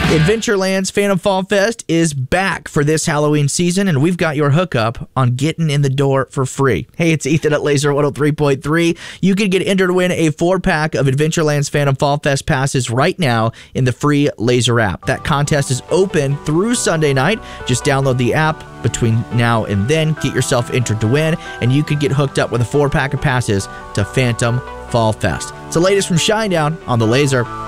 Adventureland's Phantom Fall Fest is back for this Halloween season, and we've got your hookup on getting in the door for free. Hey, it's Ethan at Laser 103.3. You can get entered to win a 4-pack of Adventureland's Phantom Fall Fest passes right now in the free Laser app. That contest is open through Sunday night. Just download the app between now and then, get yourself entered to win, and you could get hooked up with a 4-pack of passes to Phantom Fall Fest. It's the latest from Shinedown on the Laser.